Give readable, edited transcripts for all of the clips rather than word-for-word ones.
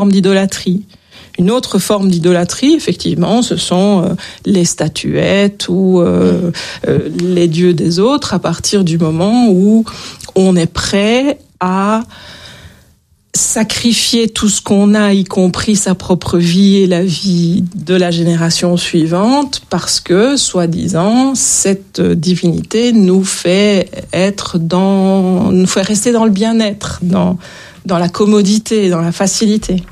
forme d'idolâtrie. Une autre forme d'idolâtrie, effectivement, ce sont les statuettes ou les dieux des autres, à partir du moment où on est prêt à sacrifier tout ce qu'on a, y compris sa propre vie et la vie de la génération suivante, parce que, soi-disant, cette divinité nous fait rester dans le bien-être, dans la commodité, dans la facilité.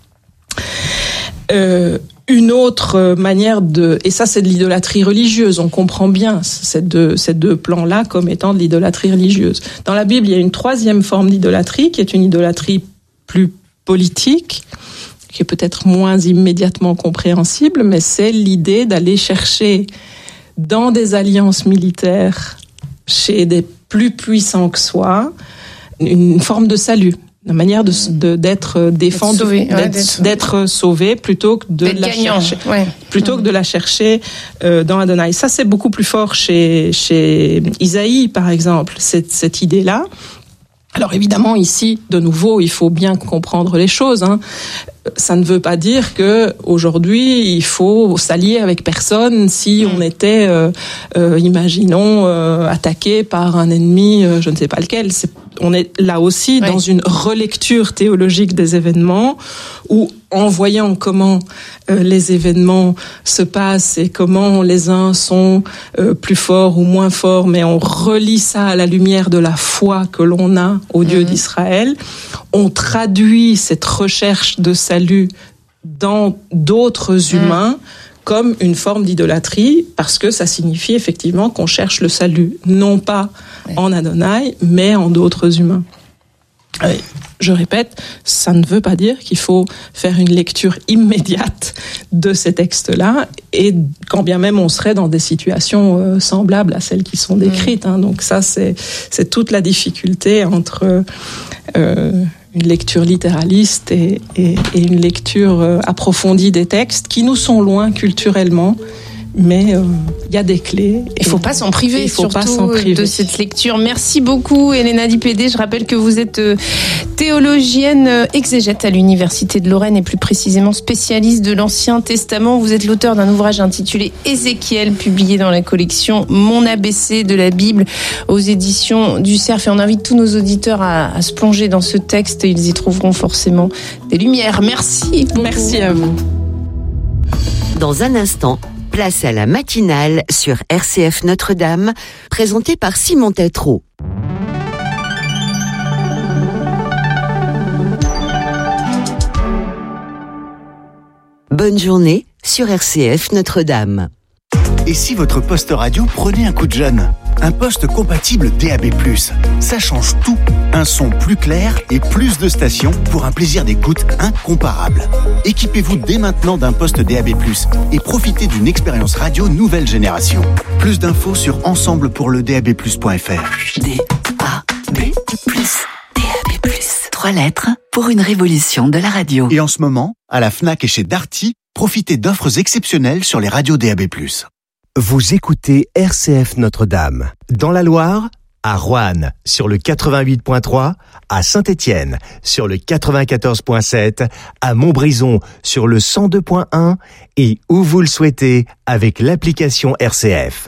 Une autre manière et ça c'est de l'idolâtrie religieuse, on comprend bien ces deux plans-là comme étant de l'idolâtrie religieuse. Dans la Bible, il y a une troisième forme d'idolâtrie qui est une idolâtrie plus politique, qui est peut-être moins immédiatement compréhensible, mais c'est l'idée d'aller chercher dans des alliances militaires chez des plus puissants que soi une forme de salut. La manière d'être défendu, d'être sauvé plutôt que de la chercher, plutôt que de la chercher dans Adonai. Ça, c'est beaucoup plus fort chez Isaïe, par exemple, cette idée-là. Alors évidemment, ici, de nouveau, il faut bien comprendre les choses. Ça ne veut pas dire que aujourd'hui il faut s'allier avec personne si on était, imaginons, attaqué par un ennemi, je ne sais pas lequel. On est là aussi dans une relecture théologique des événements où, en voyant comment les événements se passent et comment les uns sont plus forts ou moins forts, mais on relie ça à la lumière de la foi que l'on a au Dieu d'Israël, on traduit cette recherche de salut dans d'autres humains comme une forme d'idolâtrie, parce que ça signifie effectivement qu'on cherche le salut, non pas en Adonai, mais en d'autres humains. Je répète, ça ne veut pas dire qu'il faut faire une lecture immédiate de ces textes-là, et quand bien même on serait dans des situations semblables à celles qui sont décrites. Donc ça, c'est toute la difficulté entre une lecture littéraliste et une lecture approfondie des textes qui nous sont loin culturellement. Mais il y a des clés. Il ne faut pas s'en priver, de cette lecture. Merci beaucoup, Elena Di-Pédé. Je rappelle que vous êtes théologienne exégète à l'Université de Lorraine et plus précisément spécialiste de l'Ancien Testament. Vous êtes l'auteur d'un ouvrage intitulé Ézéchiel, publié dans la collection Mon ABC de la Bible aux éditions du Cerf. Et on invite tous nos auditeurs à se plonger dans ce texte. Ils y trouveront forcément des lumières. Merci beaucoup. Merci à vous. Dans un instant, place à la matinale sur RCF Notre-Dame, présentée par Simon Tétrault. Bonne journée sur RCF Notre-Dame. Et si votre poste radio prenait un coup de jeune ? Un poste compatible DAB+. Ça change tout. Un son plus clair et plus de stations pour un plaisir d'écoute incomparable. Équipez-vous dès maintenant d'un poste DAB+, et profitez d'une expérience radio nouvelle génération. Plus d'infos sur ensemblepourledab+.fr. DAB+. DAB+. 3 lettres pour une révolution de la radio. Et en ce moment, à la Fnac et chez Darty, profitez d'offres exceptionnelles sur les radios DAB+. Vous écoutez RCF Notre-Dame. Dans la Loire, à Roanne, sur le 88.3, à Saint-Étienne, sur le 94.7, à Montbrison, sur le 102.1 et où vous le souhaitez avec l'application RCF.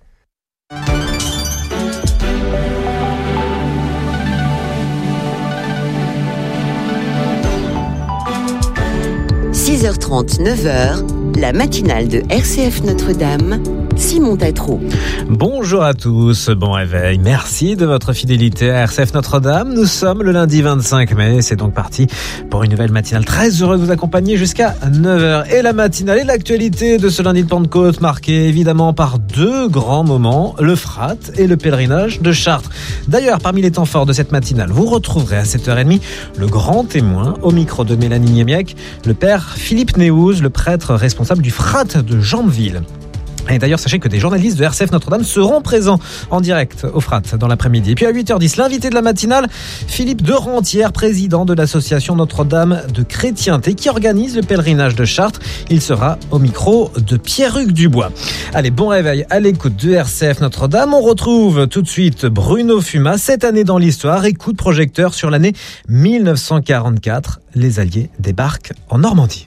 « 6h30, 9h, la matinale de RCF Notre-Dame, Simon Tétrault. Bonjour à tous, bon réveil. Merci de votre fidélité à RCF Notre-Dame. Nous sommes le lundi 25 mai. C'est donc parti pour une nouvelle matinale. Très heureux de vous accompagner jusqu'à 9h. Et la matinale et l'actualité de ce lundi de Pentecôte, marquée évidemment par deux grands moments, l'Euphrate et le pèlerinage de Chartres. D'ailleurs, parmi les temps forts de cette matinale, vous retrouverez à 7h30 le grand témoin au micro de Mélanie Niemiec, le père Philippe Néouz, le prêtre responsable du Frate de Jambeville. Et d'ailleurs, sachez que des journalistes de RCF Notre-Dame seront présents en direct au Frat dans l'après-midi. Et puis à 8h10, l'invité de la matinale, Philippe de Rentière, président de l'association Notre-Dame de Chrétienté, qui organise le pèlerinage de Chartres. Il sera au micro de Pierre-Hugues Dubois. Allez, bon réveil à l'écoute de RCF Notre-Dame. On retrouve tout de suite Bruno Fumat, cette année dans l'histoire, et coup de projecteur sur l'année 1944. Les Alliés débarquent en Normandie.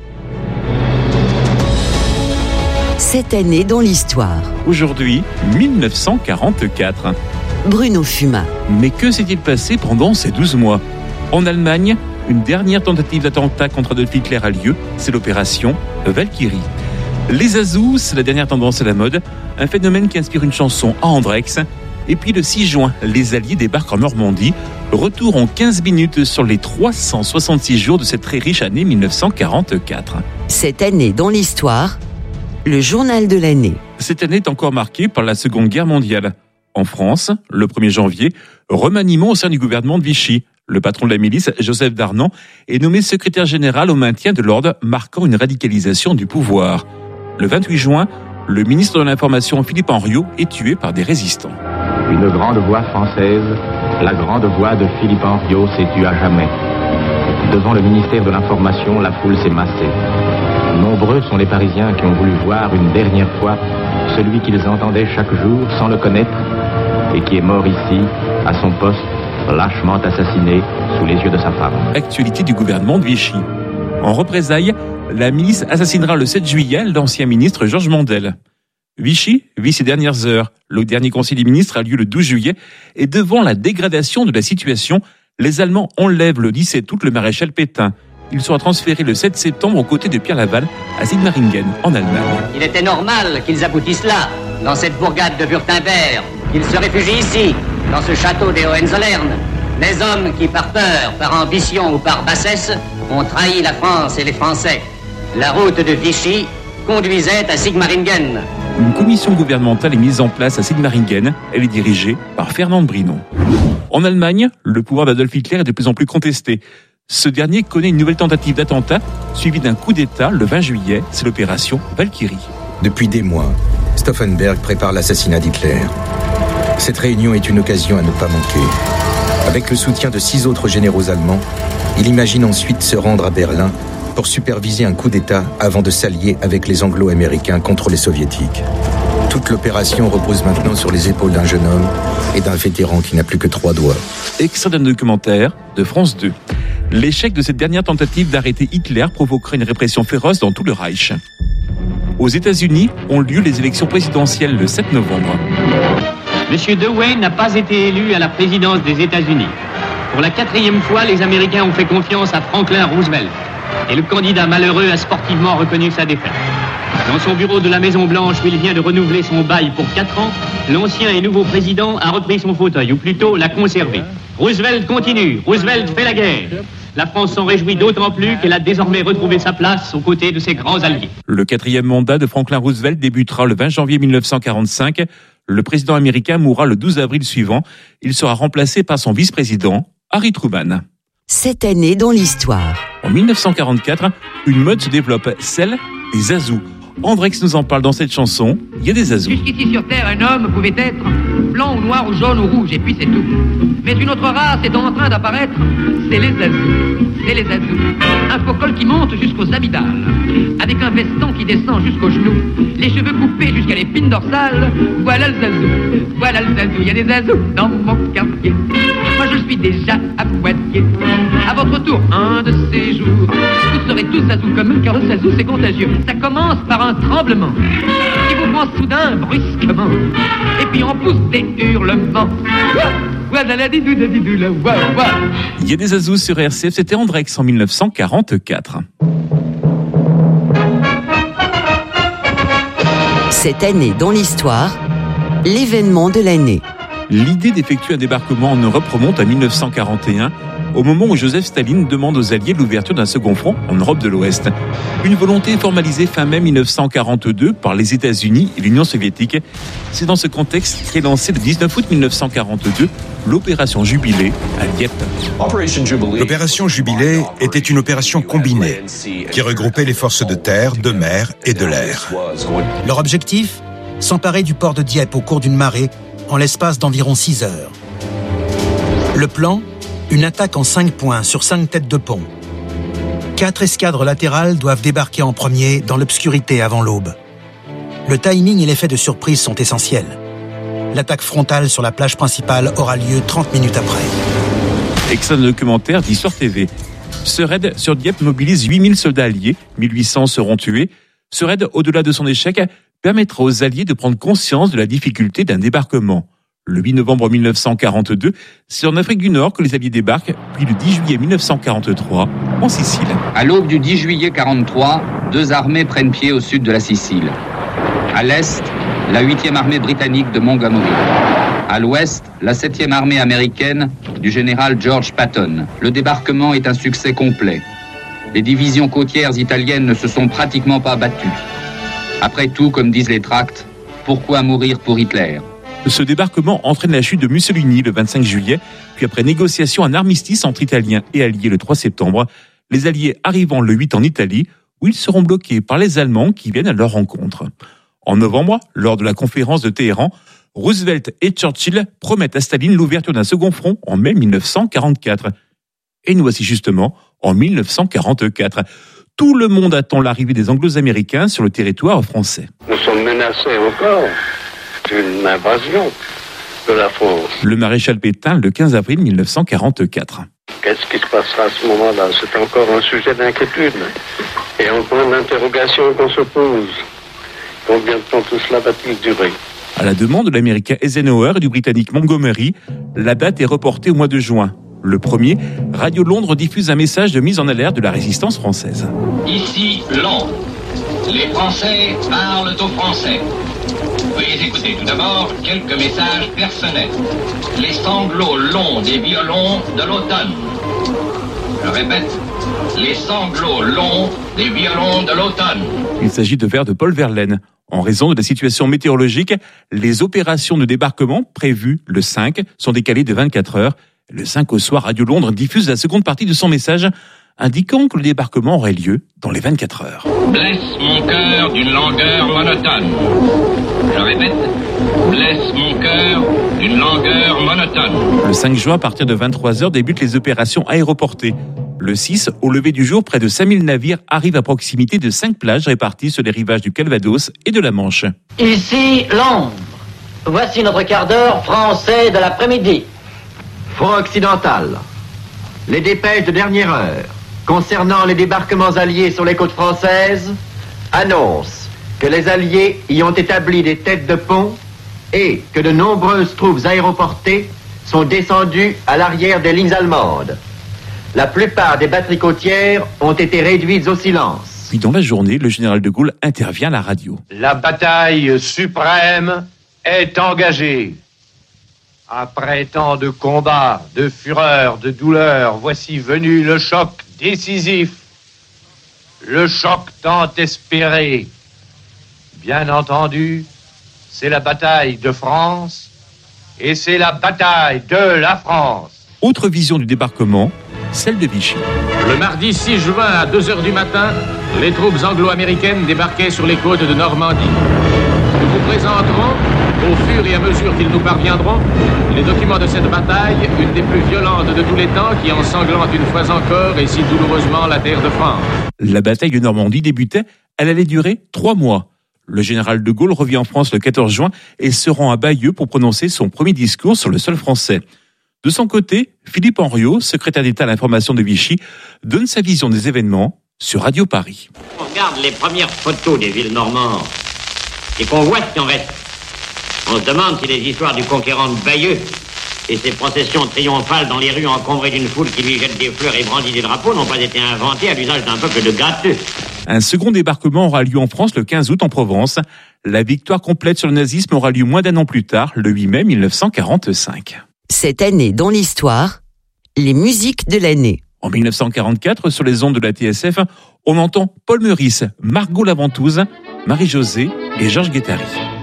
Cette année dans l'histoire. Aujourd'hui, 1944. Bruno Fumat. Mais que s'est-il passé pendant ces 12 mois ? En Allemagne, une dernière tentative d'attentat contre Adolf Hitler a lieu, c'est l'opération Valkyrie. Les Azous, c'est la dernière tendance à la mode, un phénomène qui inspire une chanson à Andrex. Et puis le 6 juin, les Alliés débarquent en Normandie. Retour en 15 minutes sur les 366 jours de cette très riche année 1944. Cette année dans l'histoire, le journal de l'année. Cette année est encore marquée par la Seconde Guerre mondiale. En France, le 1er janvier, remaniement au sein du gouvernement de Vichy. Le patron de la milice, Joseph Darnan, est nommé secrétaire général au maintien de l'ordre, marquant une radicalisation du pouvoir. Le 28 juin, le ministre de l'Information, Philippe Henriot, est tué par des résistants. Une grande voix française, la grande voix de Philippe Henriot, s'est tue à jamais. Devant le ministère de l'Information, la foule s'est massée. Nombreux sont les Parisiens qui ont voulu voir une dernière fois celui qu'ils entendaient chaque jour sans le connaître et qui est mort ici, à son poste, lâchement assassiné sous les yeux de sa femme. Actualité du gouvernement de Vichy. En représailles, la milice assassinera le 7 juillet l'ancien ministre Georges Mandel. Vichy vit ses dernières heures. Le dernier conseil des ministres a lieu le 12 juillet et devant la dégradation de la situation, les Allemands enlèvent le 17 août le maréchal Pétain. Il sera transféré le 7 septembre aux côtés de Pierre Laval à Sigmaringen, en Allemagne. Il était normal qu'ils aboutissent là, dans cette bourgade de Württemberg, qu'ils se réfugient ici, dans ce château des Hohenzollern. Les hommes qui, par peur, par ambition ou par bassesse, ont trahi la France et les Français. La route de Vichy conduisait à Sigmaringen. Une commission gouvernementale est mise en place à Sigmaringen. Elle est dirigée par Fernand Brinon. En Allemagne, le pouvoir d'Adolf Hitler est de plus en plus contesté. Ce dernier connaît une nouvelle tentative d'attentat, suivie d'un coup d'État le 20 juillet. C'est l'opération Valkyrie. Depuis des mois, Stauffenberg prépare l'assassinat d'Hitler. Cette réunion est une occasion à ne pas manquer. Avec le soutien de 6 autres généraux allemands, il imagine ensuite se rendre à Berlin pour superviser un coup d'État avant de s'allier avec les Anglo-Américains contre les Soviétiques. Toute l'opération repose maintenant sur les épaules d'un jeune homme et d'un vétéran qui n'a plus que 3 doigts. Extrait d'un documentaire de France 2. L'échec de cette dernière tentative d'arrêter Hitler provoquera une répression féroce dans tout le Reich. Aux États-Unis ont lieu les élections présidentielles le 7 novembre. M. Dewey n'a pas été élu à la présidence des États-Unis. Pour la 4e fois, les Américains ont fait confiance à Franklin Roosevelt. Et le candidat malheureux a sportivement reconnu sa défaite. Dans son bureau de la Maison-Blanche, où il vient de renouveler son bail pour 4 ans, l'ancien et nouveau président a repris son fauteuil, ou plutôt l'a conservé. Roosevelt continue, Roosevelt fait la guerre. La France s'en réjouit d'autant plus qu'elle a désormais retrouvé sa place aux côtés de ses grands alliés. Le 4e mandat de Franklin Roosevelt débutera le 20 janvier 1945. Le président américain mourra le 12 avril suivant. Il sera remplacé par son vice-président, Harry Truman. Cette année dans l'histoire. En 1944, une mode se développe, celle des Azous. Andrex nous en parle dans cette chanson. Il y a des Azous. Jusqu'ici sur Terre, un homme pouvait être blanc ou noir ou jaune ou rouge, et puis c'est tout. Mais une autre race est en train d'apparaître, c'est les Azous. C'est les Azous. Un faux col qui monte jusqu'aux amygdales, avec un veston qui descend jusqu'aux genoux, les cheveux coupés jusqu'à l'épine dorsale. Voilà le Zazou, voilà le Zazou. Il y a des Azous dans mon quartier. Moi je suis déjà à Poitiers. À votre tour, un de ces jours, vous serez tous Zazou comme eux, car le Zazou c'est contagieux. Ça commence par un tremblement qui vous prend soudain brusquement, et puis on pousse des hurlements. Il y a des Azous sur RCF, c'était Andrex en 1944. Cette année dans l'histoire, l'événement de l'année. L'idée d'effectuer un débarquement en Europe remonte à 1941, au moment où Joseph Staline demande aux Alliés l'ouverture d'un second front en Europe de l'Ouest. Une volonté formalisée fin mai 1942 par les États-Unis et l'Union soviétique. C'est dans ce contexte qu'est lancée le 19 août 1942 l'opération Jubilé à Dieppe. L'opération Jubilé était une opération combinée qui regroupait les forces de terre, de mer et de l'air. Leur objectif ? S'emparer du port de Dieppe au cours d'une marée en l'espace d'environ 6 heures. Le plan ? Une attaque en 5 points sur 5 têtes de pont. 4 escadres latérales doivent débarquer en premier dans l'obscurité avant l'aube. Le timing et l'effet de surprise sont essentiels. L'attaque frontale sur la plage principale aura lieu 30 minutes après. Extrait de documentaire d'Histoire TV. Ce raid sur Dieppe mobilise 8000 soldats alliés, 1800 seront tués. Ce raid, au-delà de son échec, permettra aux Alliés de prendre conscience de la difficulté d'un débarquement. Le 8 novembre 1942, c'est en Afrique du Nord que les Alliés débarquent, puis le 10 juillet 1943, en Sicile. À l'aube du 10 juillet 1943, 2 armées prennent pied au sud de la Sicile. À l'est, la 8e armée britannique de Montgomery. À l'ouest, la 7e armée américaine du général George Patton. Le débarquement est un succès complet. Les divisions côtières italiennes ne se sont pratiquement pas battues. Après tout, comme disent les tracts, pourquoi mourir pour Hitler ? Ce débarquement entraîne la chute de Mussolini le 25 juillet, puis après négociation un armistice entre Italiens et Alliés le 3 septembre, les Alliés arrivant le 8 en Italie, où ils seront bloqués par les Allemands qui viennent à leur rencontre. En novembre, lors de la conférence de Téhéran, Roosevelt et Churchill promettent à Staline l'ouverture d'un second front en mai 1944. Et nous voici justement en 1944. Tout le monde attend l'arrivée des Anglo-Américains sur le territoire français. Nous sommes menacés encore d'une invasion de la France. Le maréchal Pétain, le 15 avril 1944. Qu'est-ce qui se passera à ce moment-là ? C'est encore un sujet d'inquiétude et un point d'interrogation qu'on se pose. Combien de temps tout cela va-t-il durer ? À la demande de l'américain Eisenhower et du britannique Montgomery, la date est reportée au mois de juin. Le premier, Radio Londres diffuse un message de mise en alerte de la résistance française. Ici, Londres. Les Français parlent aux Français. Veuillez écouter tout d'abord quelques messages personnels. Les sanglots longs des violons de l'automne. Je répète, les sanglots longs des violons de l'automne. Il s'agit de vers de Paul Verlaine. En raison de la situation météorologique, les opérations de débarquement prévues le 5 sont décalées de 24 heures. Le 5 au soir, Radio Londres diffuse la seconde partie de son message, indiquant que le débarquement aurait lieu dans les 24 heures. Blesse mon cœur d'une langueur monotone. Je répète, blesse mon cœur d'une langueur monotone. Le 5 juin, à partir de 23 heures, débutent les opérations aéroportées. Le 6, au lever du jour, près de 5000 navires arrivent à proximité de 5 plages réparties sur les rivages du Calvados et de la Manche. Ici, Londres. Voici notre quart d'heure français de l'après-midi. Front occidental. Les dépêches de dernière heure concernant les débarquements alliés sur les côtes françaises annoncent que les Alliés y ont établi des têtes de pont et que de nombreuses troupes aéroportées sont descendues à l'arrière des lignes allemandes. La plupart des batteries côtières ont été réduites au silence. Puis dans la journée, le général de Gaulle intervient à la radio. La bataille suprême est engagée. Après tant de combats, de fureur, de douleur, voici venu le choc décisif. Le choc tant espéré. Bien entendu, c'est la bataille de France et c'est la bataille de la France. Autre vision du débarquement, celle de Vichy. Le mardi 6 juin à 2h du matin, les troupes anglo-américaines débarquaient sur les côtes de Normandie. Nous vous présenterons, au fur et à mesure qu'ils nous parviendront, les documents de cette bataille, une des plus violentes de tous les temps, qui ensanglante une fois encore et si douloureusement la terre de France. La bataille de Normandie débutait, elle allait durer 3 mois. Le général de Gaulle revient en France le 14 juin et se rend à Bayeux pour prononcer son premier discours sur le sol français. De son côté, Philippe Henriot, secrétaire d'État à l'information de Vichy, donne sa vision des événements sur Radio Paris. On regarde les premières photos des villes normandes et qu'on voit ce qui en reste. On se demande si les histoires du conquérant de Bayeux et ses processions triomphales dans les rues encombrées d'une foule qui lui jette des fleurs et brandit des drapeaux n'ont pas été inventées à l'usage d'un peuple de gâteux. Un second débarquement aura lieu en France le 15 août en Provence. La victoire complète sur le nazisme aura lieu moins d'un an plus tard, le 8 mai 1945. Cette année dans l'histoire, les musiques de l'année. En 1944, sur les ondes de la TSF, on entend Paul Meurice, Margot la Ventouse, Marie-Josée et Georges Guettari.